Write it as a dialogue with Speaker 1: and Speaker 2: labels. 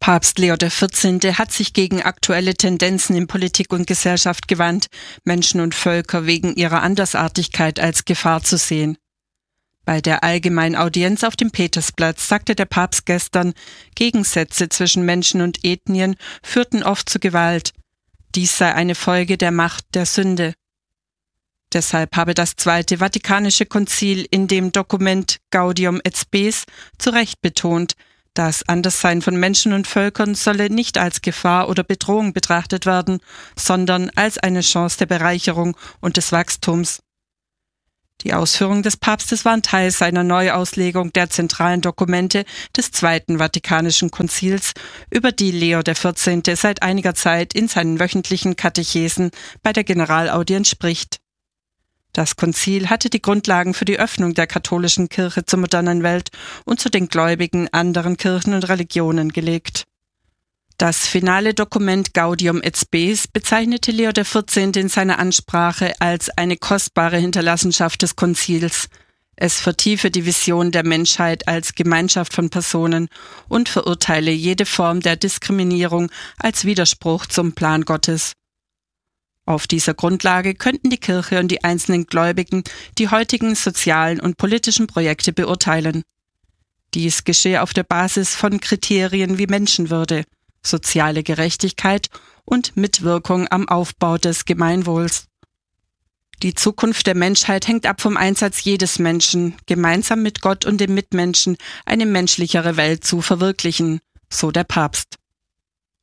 Speaker 1: Papst Leo XIV. Hat sich gegen aktuelle Tendenzen in Politik und Gesellschaft gewandt, Menschen und Völker wegen ihrer Andersartigkeit als Gefahr zu sehen. Bei der allgemeinen Audienz auf dem Petersplatz sagte der Papst gestern, Gegensätze zwischen Menschen und Ethnien führten oft zu Gewalt. Dies sei eine Folge der Macht der Sünde. Deshalb habe das Zweite Vatikanische Konzil in dem Dokument Gaudium et Spes zu Recht betont, das Anderssein von Menschen und Völkern solle nicht als Gefahr oder Bedrohung betrachtet werden, sondern als eine Chance der Bereicherung und des Wachstums. Die Ausführungen des Papstes waren Teil seiner Neuauslegung der zentralen Dokumente des Zweiten Vatikanischen Konzils, über die Leo XIV. Seit einiger Zeit in seinen wöchentlichen Katechesen bei der Generalaudienz spricht. Das Konzil hatte die Grundlagen für die Öffnung der katholischen Kirche zur modernen Welt und zu den Gläubigen anderen Kirchen und Religionen gelegt. Das finale Dokument Gaudium et Spes bezeichnete Leo XIV. In seiner Ansprache als eine kostbare Hinterlassenschaft des Konzils. Es vertiefe die Vision der Menschheit als Gemeinschaft von Personen und verurteile jede Form der Diskriminierung als Widerspruch zum Plan Gottes. Auf dieser Grundlage könnten die Kirche und die einzelnen Gläubigen die heutigen sozialen und politischen Projekte beurteilen. Dies geschehe auf der Basis von Kriterien wie Menschenwürde, soziale Gerechtigkeit und Mitwirkung am Aufbau des Gemeinwohls. Die Zukunft der Menschheit hängt ab vom Einsatz jedes Menschen, gemeinsam mit Gott und den Mitmenschen eine menschlichere Welt zu verwirklichen, so der Papst.